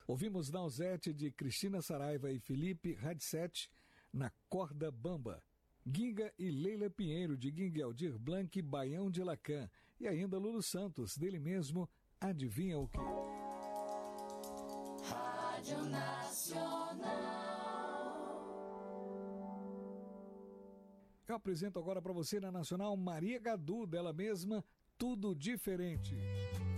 Ouvimos Nausete de Cristina Saraiva e Felipe Radset na Corda Bamba. Ginga e Leila Pinheiro de Ginga Aldir Blanc, Baião de Lacan. E ainda Lulu Santos, dele mesmo, Adivinha o que? Rádio Nacional. Eu apresento agora para você na Nacional Maria Gadu, dela mesma, Tudo Diferente.